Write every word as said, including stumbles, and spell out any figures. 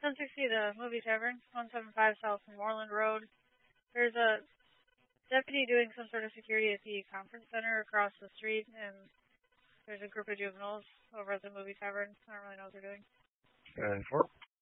ten sixty, the movie tavern, one seven five South Moreland Road. There's a deputy doing some sort of security at the conference center across the street, and there's a group of juveniles over at the movie tavern. I don't really know what they're doing. And four.